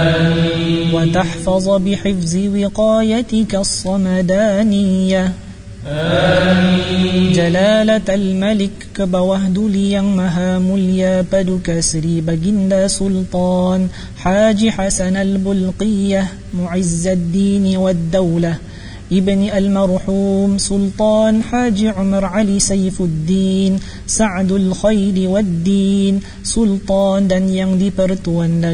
وتحفظ بحفظ وقايتك الصمدانية جلالة الملك كبوهد ليang maha mulia paduka Sri Baginda Sultan Haji Hasan al-Bulqiyah معز الدين والدولة ابن المرحوم سلطان حاج عمر علي سيف الدين سعد الخير والدين سلطان dan yang dipertuan